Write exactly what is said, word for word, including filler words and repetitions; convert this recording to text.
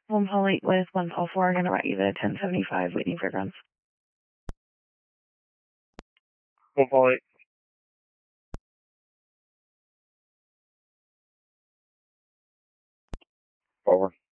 One Paul eight with one Paul four, going to write you the ten seventy-five Whitney Fairgrounds. One Paul eight. Over.